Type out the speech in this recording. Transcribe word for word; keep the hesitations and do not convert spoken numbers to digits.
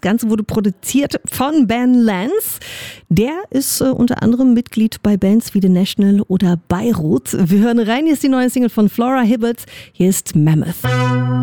Ganze wurde produziert von Ben Lance. Der ist äh, unter anderem Mitglied bei Bands wie The National oder Beirut. Wir hören rein, hier ist die neue Single von Flora Hibbert. Hier ist Mammoth.